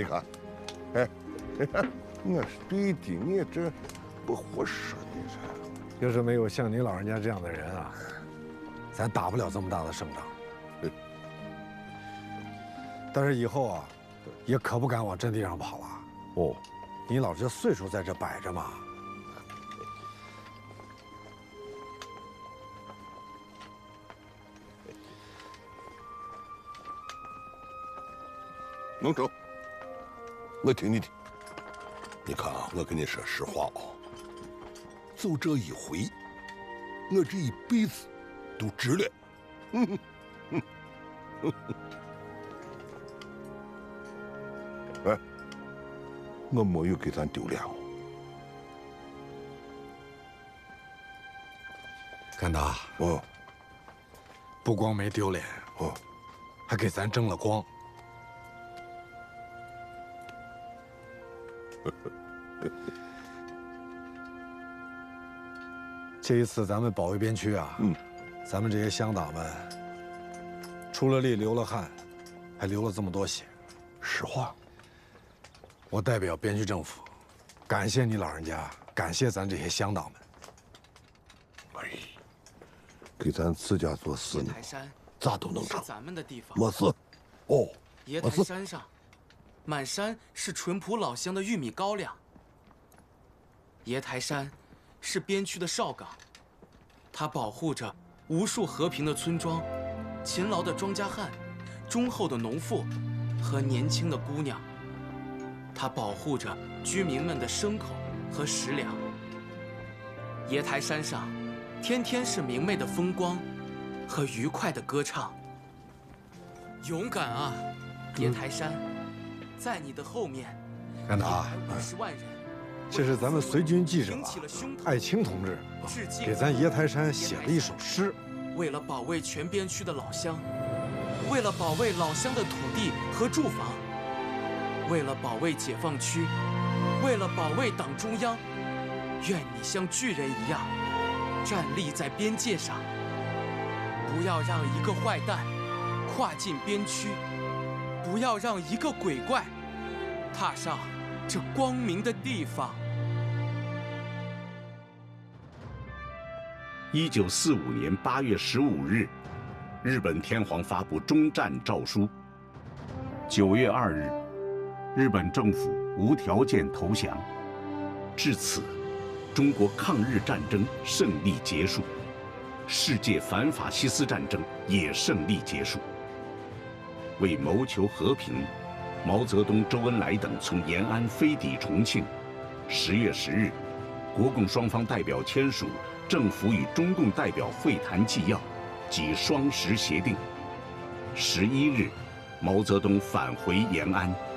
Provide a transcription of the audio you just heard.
你看，哎，我弟弟，你这不合适，你这。 要是没有像你老人家这样的人啊，咱打不了这么大的胜仗。但是以后啊，也可不敢往阵地上跑了。 哦， 你老这岁数在这摆着嘛。 能成，我听你的。你看啊，我跟你说实话啊，就这一回，我这一辈子都值了。哎，我没有给咱丢脸哦。 干大， 哦， 不光没丢脸， 哦， 还给咱争了光。这一次咱们保卫边区啊，咱们这些乡党们出了力、流了汗，还流了这么多血。 实话， 我代表边区政府，感谢你老人家，感谢咱这些乡党们。 哎，给咱自家做事呢，咋都能成。 咱们的地方， 没事。哦， 椰台山上，满山是淳朴老乡的玉米高粱。椰台山是边区的哨岗，它保护着无数和平的村庄、勤劳的庄稼汉、忠厚的农妇和年轻的姑娘。它保护着居民们的牲口和食粮。椰台山上，天天是明媚的风光和愉快的歌唱。勇敢啊，椰台山，在你的后面， 干大 150万人。 这是咱们随军记者艾青同志给咱椰台山写的一首诗。 为了保卫全边区的老乡，为了保卫老乡的土地和住房，为了保卫解放区，为了保卫党中央，愿你像巨人一样站立在边界上，不要让一个坏蛋跨进边区，不要让一个鬼怪踏上这光明的地方。 1945年8月15日，日本天皇发布终战诏书。9月2日，日本政府无条件投降。至此，中国抗日战争胜利结束，世界反法西斯战争也胜利结束。为谋求和平，毛泽东、周恩来等从延安飞抵重庆。10月10日，国共双方代表签署政府与中共代表会谈纪要及双十协定。11日，毛泽东返回延安。